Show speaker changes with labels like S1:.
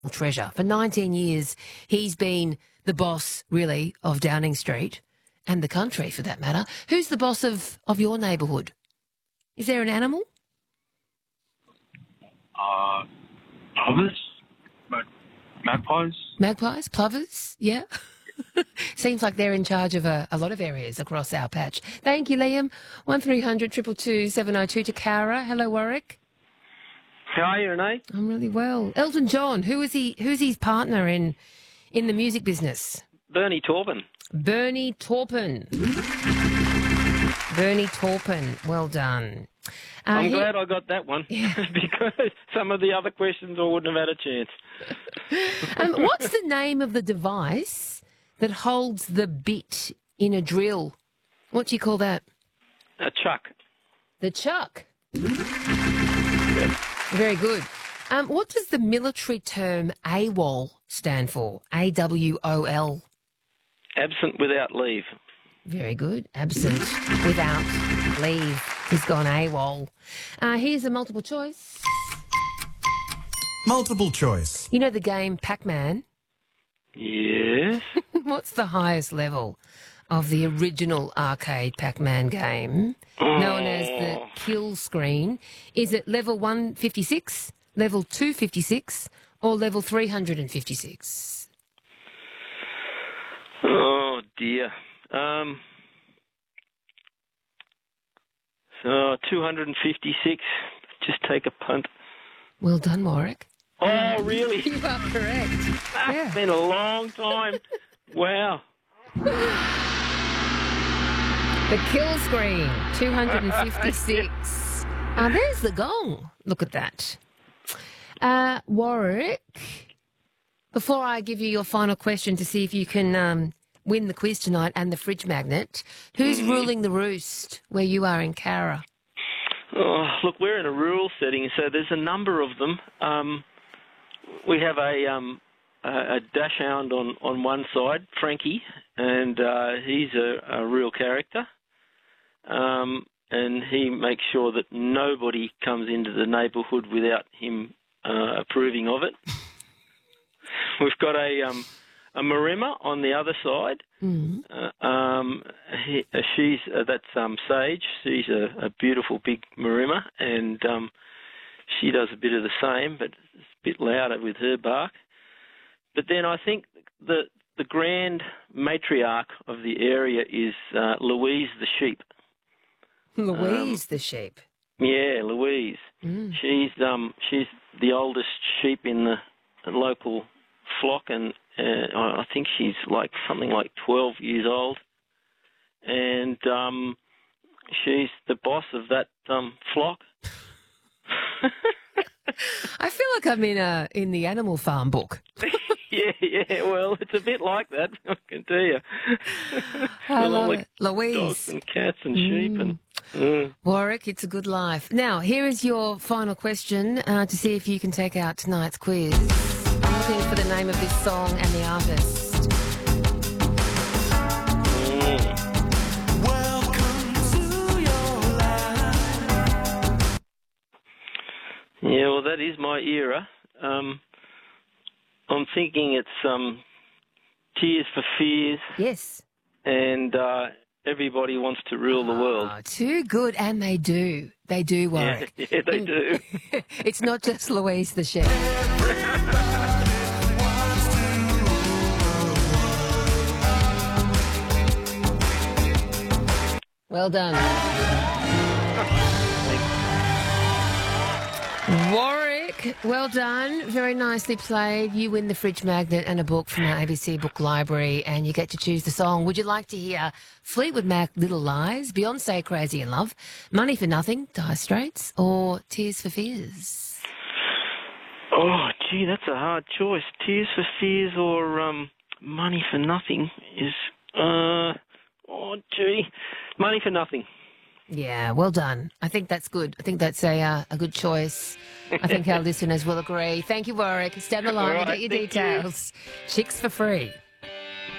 S1: treasure. For 19 years, he's been the boss, really, of Downing Street and the country, for that matter. Who's the boss of your neighbourhood? Is there an animal?
S2: Plovers? Magpies?
S1: Magpies? Plovers? Yeah. Seems like they're in charge of a lot of areas across our patch. Thank you, Liam. 1300 222 702 to Cara. Hello, Warwick.
S3: How are you, Renee?
S1: I'm really well. Elton John, who's his partner in the music business?
S3: Bernie Taupin.
S1: Bernie Taupin. Bernie Taupin. Well done.
S3: I'm glad I got that one because some of the other questions I wouldn't have had a chance.
S1: What's the name of the device that holds the bit in a drill? What do you call that?
S3: A chuck.
S1: The chuck.
S3: Yep.
S1: Very good. What does the military term AWOL stand for? AWOL.
S3: Absent without leave.
S1: Very good. Absent without leave. He's gone AWOL. Here's a multiple choice.
S4: Multiple choice.
S1: You know the game Pac-Man?
S3: Yes.
S1: What's the highest level of the original arcade Pac-Man game, known as the kill screen? Is it level 156, level 256, or level 356?
S3: Oh, dear. So 256. Just take a punt.
S1: Well done, Warwick.
S3: Oh, really?
S1: You are correct.
S3: It's been a long time. Wow.
S1: The kill screen, 256. There's the gong. Look at that. Warwick, before I give you your final question to see if you can win the quiz tonight and the fridge magnet, who's ruling the roost where you are in Cara?
S3: Oh, look, we're in a rural setting, so there's a number of them. We have a dachshund on one side, Frankie, and he's a real character. And he makes sure that nobody comes into the neighbourhood without him approving of it. We've got a Maremma on the other side. That's Sage. She's a beautiful big Maremma, and she does a bit of the same, but it's a bit louder with her bark. But then I think the grand matriarch of the area is Louise the sheep.
S1: Louise the sheep.
S3: Yeah, Louise. She's the oldest sheep in the local flock, and I think she's something like 12 years old, and she's the boss of that flock.
S1: I feel like I'm in the Animal Farm book.
S3: Yeah. Well, it's a bit like that, I can tell you.
S1: I love it. Louise.
S3: Dogs and cats and sheep and.
S1: Warwick, it's a good life. Now, here is your final question to see if you can take out tonight's quiz. I'm looking for the name of this song and the artist.
S4: Welcome to your life.
S3: Yeah, well, that is my era. I'm thinking it's Tears for Fears.
S1: Yes.
S3: And Everybody Wants to Rule the World.
S1: Too good, and they do. They do, Warwick.
S3: Yeah, they do.
S1: It's not just Louise the sheep. Well done. Warwick, well done. Very nicely played. You win the fridge magnet and a book from our ABC Book Library, and you get to choose the song. Would you like to hear Fleetwood Mac, Little Lies, Beyonce, Crazy in Love, Money for Nothing, Dire Straits, or Tears for Fears?
S3: Oh, gee, that's a hard choice. Tears for Fears or Money for Nothing is... Money for Nothing.
S1: Yeah, well done. I think that's good. I think that's a good choice. I think our listeners will agree. Thank you, Warwick. Stay on the line and get your details. Chicks for free.